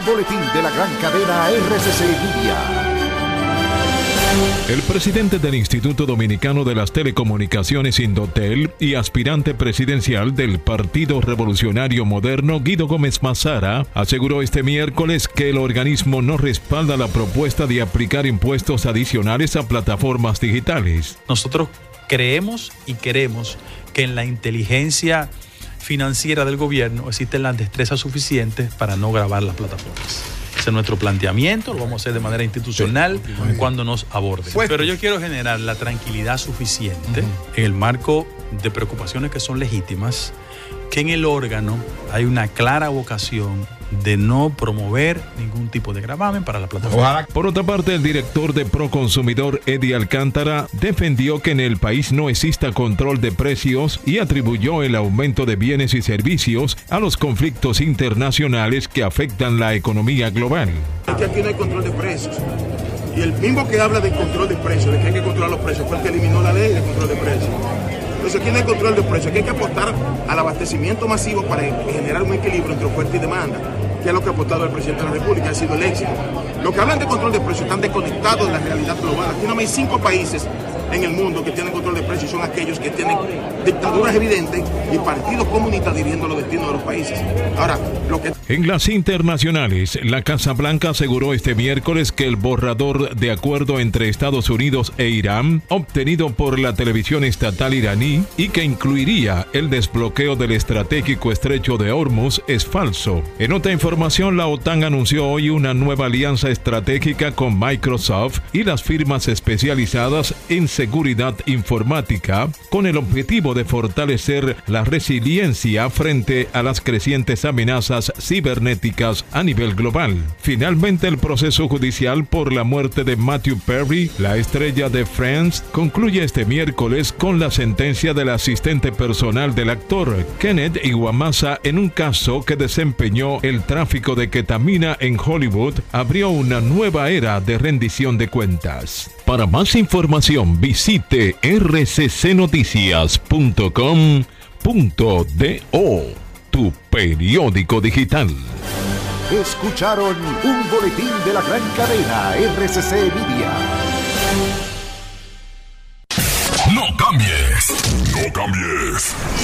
boletín de la gran cadena RCC Media. El presidente del Instituto Dominicano de las Telecomunicaciones, Indotel, y aspirante presidencial del Partido Revolucionario Moderno, Guido Gómez Mazara, aseguró este miércoles que el organismo no respalda la propuesta de aplicar impuestos adicionales a plataformas digitales. Nosotros creemos y queremos que en la inteligencia financiera del gobierno existen las destrezas suficientes para no gravar las plataformas. Ese es nuestro planteamiento, lo vamos a hacer de manera institucional cuando nos aborden. Pero yo quiero generar la tranquilidad suficiente en el marco de preocupaciones que son legítimas, que en el órgano hay una clara vocación de no promover ningún tipo de gravamen para la plataforma. Por otra parte, el director de Proconsumidor, Eddie Alcántara, defendió que en el país no exista control de precios y atribuyó el aumento de bienes y servicios a los conflictos internacionales que afectan la economía global. Es que aquí no hay control de precios. Y el mismo que habla de control de precios, de que hay que controlar los precios, fue el que eliminó la ley de control de precios. Entonces aquí no hay control de precios, aquí hay que apostar al abastecimiento masivo para generar un equilibrio entre oferta y demanda, que es lo que ha apostado el presidente de la República, ha sido el éxito. Los que hablan de control de precios están desconectados de la realidad global. Aquí no hay 5 países en el mundo que tienen control de precios, son aquellos que tienen dictaduras evidentes y partidos comunistas dirigiendo los destinos de los países. Ahora, En las internacionales, la Casa Blanca aseguró este miércoles que el borrador de acuerdo entre Estados Unidos e Irán, obtenido por la televisión estatal iraní y que incluiría el desbloqueo del estratégico estrecho de Hormuz, es falso. En otra información, la OTAN anunció hoy una nueva alianza estratégica con Microsoft y las firmas especializadas en seguridad informática, con el objetivo de fortalecer la resiliencia frente a las crecientes amenazas cibernéticas a nivel global. Finalmente, el proceso judicial por la muerte de Matthew Perry, la estrella de Friends, concluye este miércoles con la sentencia del asistente personal del actor, Kenneth Iwamasa, en un caso que desempeñó el tráfico de ketamina en Hollywood, abrió una nueva era de rendición de cuentas. Para más información, visite rccnoticias.com.do, tu periódico digital. Escucharon un boletín de la gran cadena RCC Media. No cambies. No cambies.